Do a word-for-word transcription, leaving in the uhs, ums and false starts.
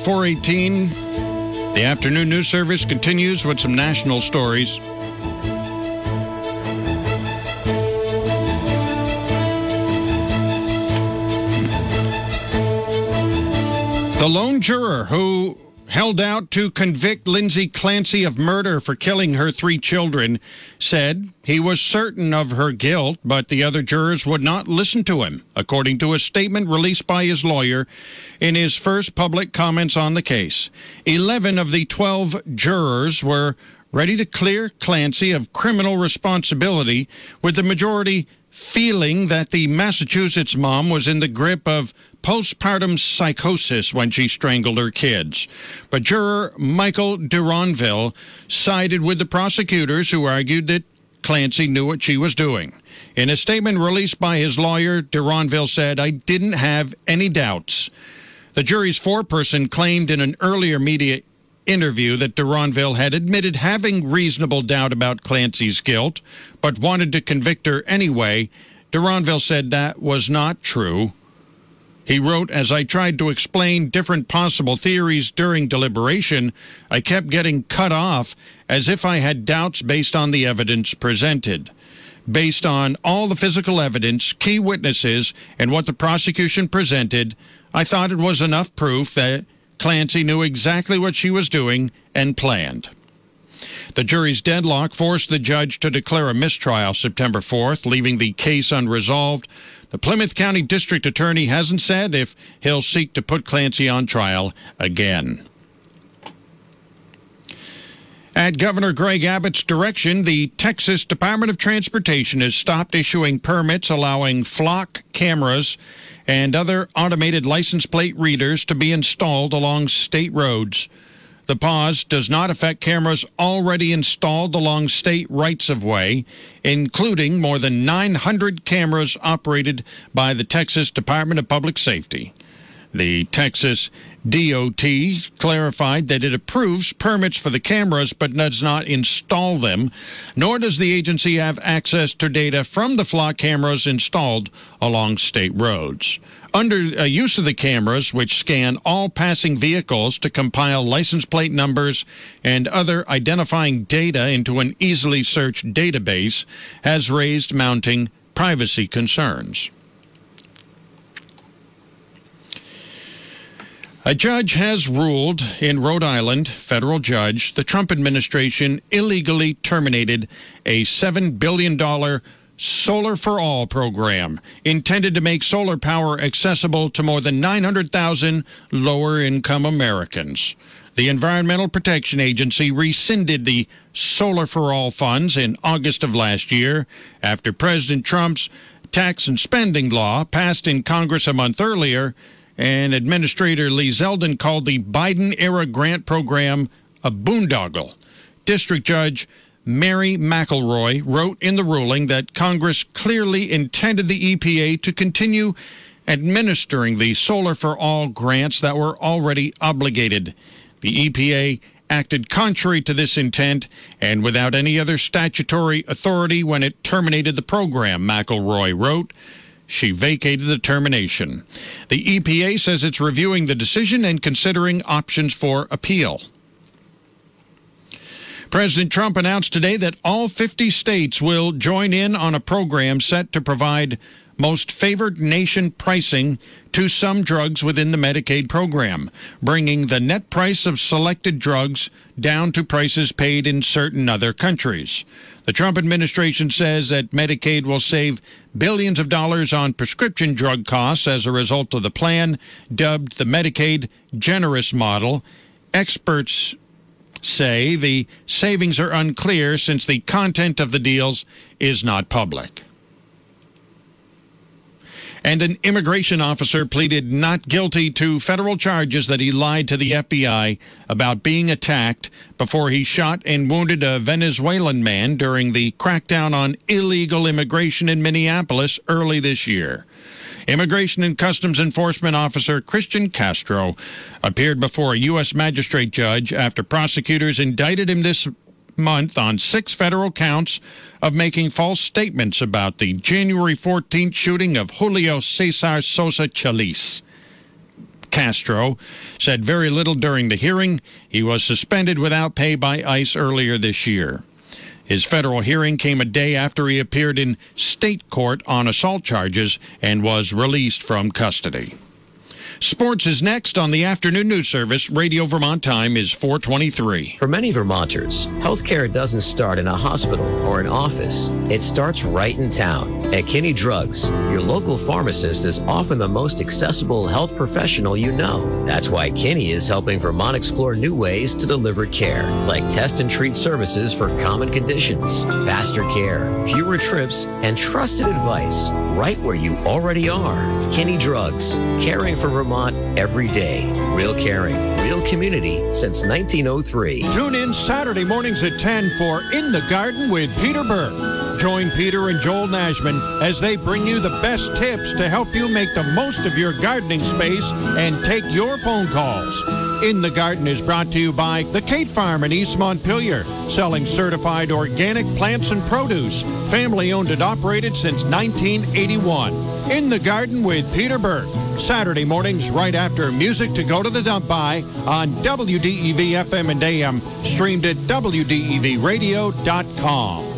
four eighteen. The afternoon news service continues with some national stories. The lone juror who held out to convict Lindsay Clancy of murder for killing her three children said he was certain of her guilt, but the other jurors would not listen to him, according to a statement released by his lawyer in his first public comments on the case. Eleven of the twelve jurors were ready to clear Clancy of criminal responsibility, with the majority feeling that the Massachusetts mom was in the grip of postpartum psychosis when she strangled her kids. But juror Michael Duranville sided with the prosecutors, who argued that Clancy knew what she was doing. In a statement released by his lawyer, Duranville said, "I didn't have any doubts." The jury's foreperson claimed in an earlier media interview that Duranville had admitted having reasonable doubt about Clancy's guilt, but wanted to convict her anyway. Duranville said that was not true. He wrote, "As I tried to explain different possible theories during deliberation, I kept getting cut off as if I had doubts based on the evidence presented. Based on all the physical evidence, key witnesses, and what the prosecution presented, I thought it was enough proof that Clancy knew exactly what she was doing and planned." The jury's deadlock forced the judge to declare a mistrial September fourth, leaving the case unresolved. The Plymouth County District Attorney hasn't said if he'll seek to put Clancy on trial again. At Governor Greg Abbott's direction, the Texas Department of Transportation has stopped issuing permits allowing flock cameras and other automated license plate readers to be installed along state roads. The pause does not affect cameras already installed along state rights-of-way, including more than nine hundred cameras operated by the Texas Department of Public Safety. The Texas D O T clarified that it approves permits for the cameras but does not install them, nor does the agency have access to data from the flock cameras installed along state roads. Under uh, use of the cameras, which scan all passing vehicles to compile license plate numbers and other identifying data into an easily searched database, has raised mounting privacy concerns. A judge has ruled in Rhode Island, federal judge, the Trump administration illegally terminated a seven billion dollars Solar for All program intended to make solar power accessible to more than nine hundred thousand lower-income Americans. The Environmental Protection Agency rescinded the Solar for All funds in August of last year after President Trump's tax and spending law passed in Congress a month earlier, and Administrator Lee Zeldin called the Biden-era grant program a boondoggle. District Judge Mary McElroy wrote in the ruling that Congress clearly intended the E P A to continue administering the Solar for All grants that were already obligated. The E P A acted contrary to this intent and without any other statutory authority when it terminated the program, McElroy wrote. She vacated the termination. The E P A says it's reviewing the decision and considering options for appeal. President Trump announced today that all fifty states will join in on a program set to provide most favored nation pricing to some drugs within the Medicaid program, bringing the net price of selected drugs down to prices paid in certain other countries. The Trump administration says that Medicaid will save billions of dollars on prescription drug costs as a result of the plan, dubbed the Medicaid Generous Model. Experts say the savings are unclear since the content of the deals is not public. And an immigration officer pleaded not guilty to federal charges that he lied to the F B I about being attacked before he shot and wounded a Venezuelan man during the crackdown on illegal immigration in Minneapolis early this year. Immigration and Customs Enforcement Officer Christian Castro appeared before a U S magistrate judge after prosecutors indicted him this month on six federal counts of making false statements about the January fourteenth shooting of Julio Cesar Sosa Chalice. Castro, said very little during the hearing. He was suspended without pay by ICE earlier this year. His federal hearing came a day after he appeared in state court on assault charges and was released from custody. Sports is next on the afternoon news service. Radio Vermont time is four twenty-three. For many Vermonters, healthcare doesn't start in a hospital or an office. It starts right in town. At Kinney Drugs, your local pharmacist is often the most accessible health professional you know. That's why Kinney is helping Vermont explore new ways to deliver care, like test and treat services for common conditions, faster care, fewer trips, and trusted advice right where you already are. Kinney Drugs, caring for Vermont every day. Real caring, real community since nineteen oh three. Tune in Saturday mornings at ten for In the Garden with Peter Burke. Join Peter and Joel Nashman as they bring you the best tips to help you make the most of your gardening space and take your phone calls. In the Garden is brought to you by the Kate Farm in East Montpelier, selling certified organic plants and produce, family owned and operated since nineteen eighty-one. In the Garden with Peter Burke, Saturday mornings right after Music to Go to the Dump By on W D E V F M and A M, streamed at W D E V radio dot com.